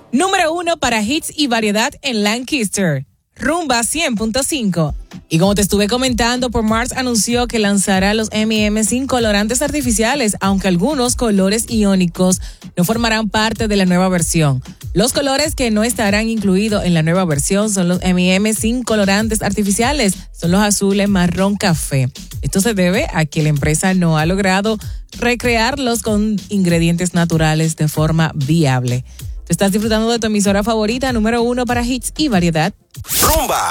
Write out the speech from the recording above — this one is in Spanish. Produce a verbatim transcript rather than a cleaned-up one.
Número uno para hits y variedad en Lancaster. Rumba cien punto cinco. Y como te estuve comentando, Por Mars anunció que lanzará los eme y eme sin colorantes artificiales, aunque algunos colores iónicos no formarán parte de la nueva versión. Los colores que no estarán incluidos en la nueva versión son los eme y eme sin colorantes artificiales, son los azules marrón café. Esto se debe a que la empresa no ha logrado recrearlos con ingredientes naturales de forma viable. Te estás disfrutando de tu emisora favorita, número uno para hits y variedad. Rumba